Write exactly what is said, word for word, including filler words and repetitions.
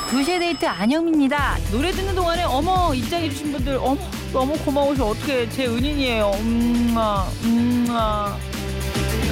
두시에 데이트 안영입니다. 노래 듣는 동안에 어머 입장해주신 분들 어머 너무 고마우셔. 어떻게 제 은인이에요. 음아 음아.